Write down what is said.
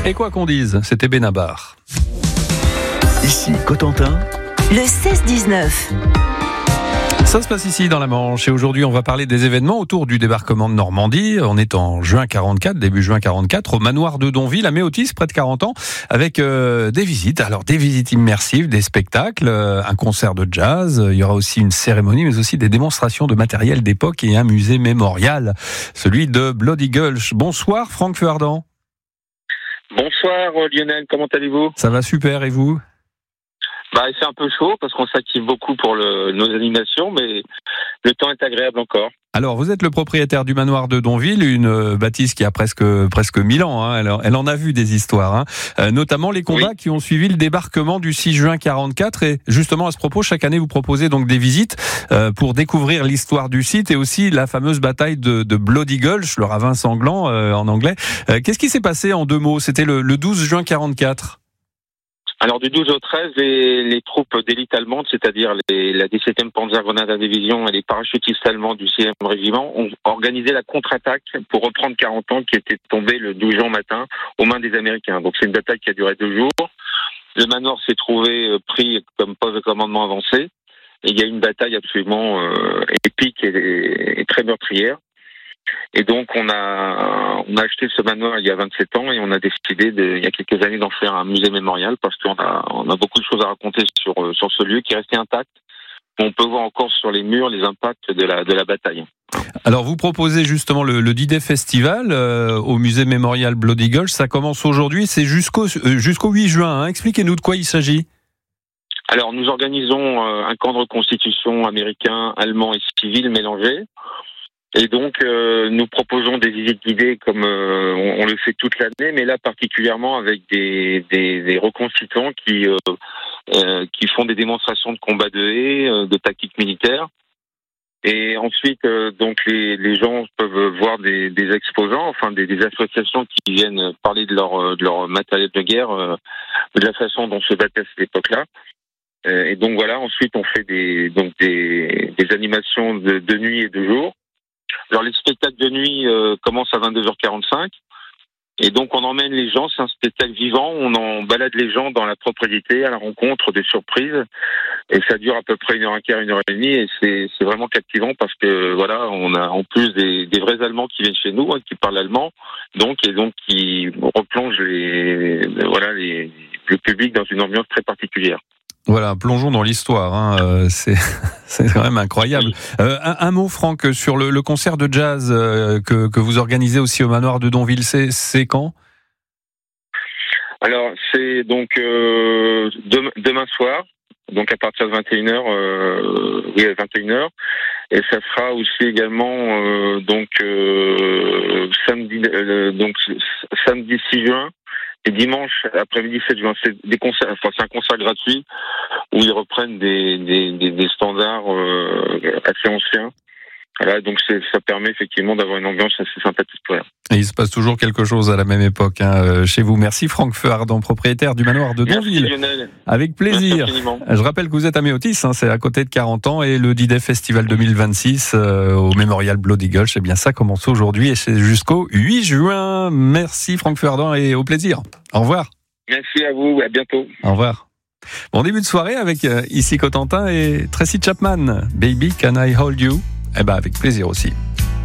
Et quoi qu'on dise, c'était Benabar. Ici Cotentin, le 16-19. Ça se passe ici dans la Manche et aujourd'hui on va parler des événements autour du débarquement de Normandie. On est en juin 44, début juin 44, au manoir de Donville à Méotis, près de 40 ans, avec des visites. Alors des visites immersives, des spectacles, un concert de jazz, il y aura aussi une cérémonie mais aussi des démonstrations de matériel d'époque et un musée mémorial, celui de Bloody Gulch. Bonsoir Franck Feuardent. Bonsoir Lionel, comment allez-vous ? Ça va super et vous ? C'est un peu chaud parce qu'on s'active beaucoup pour nos animations, mais le temps est agréable encore. Alors, vous êtes le propriétaire du manoir de Donville, une bâtisse qui a presque 1000 ans. Hein. Elle en a vu des histoires, hein. Notamment les combats qui ont suivi le débarquement du 6 juin 44. Et justement, à ce propos, chaque année, vous proposez donc des visites pour découvrir l'histoire du site et aussi la fameuse bataille de Bloody Gulch, le ravin sanglant en anglais. Qu'est-ce qui s'est passé en deux mots ? C'était le 12 juin 44. Alors du 12 au 13, les troupes d'élite allemandes, c'est-à-dire la 17e Panzergrenadier-Division et les parachutistes allemands du 6e régiment, ont organisé la contre-attaque pour reprendre 40 ans qui était tombé le 12 juin matin aux mains des Américains. Donc c'est une bataille qui a duré 2 jours. Le manoir s'est trouvé pris comme poste de commandement avancé. Et il y a eu une bataille absolument épique et très meurtrière. Et donc on a acheté ce manoir il y a 27 ans et on a décidé il y a quelques années d'en faire un musée mémorial parce qu'on a beaucoup de choses à raconter sur ce lieu qui est resté intact. On peut voir encore sur les murs les impacts de la bataille. Alors vous proposez justement le D-Day Festival au musée mémorial Bloody Gulch. Ça commence aujourd'hui, c'est jusqu'au 8 juin. Hein. Expliquez-nous de quoi il s'agit. Alors nous organisons un camp de reconstitution américain, allemand et civil mélangés. Et donc, nous proposons des visites guidées comme on le fait toute l'année, mais là particulièrement avec des reconstituants qui font des démonstrations de combat de haie, de tactique militaire. Et ensuite, donc les gens peuvent voir des exposants, enfin des associations qui viennent parler de leur matériel de guerre, de la façon dont se battait à cette époque-là. Et donc voilà, ensuite on fait des animations de nuit et de jour. Alors les spectacles de nuit commencent à 22h45 et donc on emmène les gens, c'est un spectacle vivant, on en balade les gens dans la propriété à la rencontre des surprises et ça dure à peu près 1h15, 1h30 et c'est vraiment captivant parce que voilà, on a en plus des vrais Allemands qui viennent chez nous, qui parlent allemand, donc qui replongent le public dans une ambiance très particulière. Voilà, plongeons dans l'histoire. Hein. C'est quand même incroyable. Un mot, Franck, sur le concert de jazz que vous organisez aussi au manoir de Donville. C'est quand ? Alors, c'est donc demain soir, donc à partir de 21h. À 21h. Et ça sera aussi également samedi 6 juin. Et dimanche après-midi 7 juin, c'est un concert gratuit où ils reprennent des standards assez anciens. Voilà, donc ça permet effectivement d'avoir une ambiance assez sympathique pour eux. Et il se passe toujours quelque chose à la même époque chez vous. Merci Franck Feuardent, propriétaire du manoir de Donville. Merci Lionel. Avec plaisir. Je rappelle que vous êtes à Méotis, c'est à côté de 40 ans et le D-Day Festival 2026 au Mémorial Bloody Gulch, eh bien ça commence aujourd'hui et c'est jusqu'au 8 juin. Merci Franck Feuardent et au plaisir. Au revoir. Merci à vous, à bientôt. Au revoir. Bon début de soirée avec ici Cotentin et Tracy Chapman. Baby, can I hold you ? Eh ben avec plaisir aussi.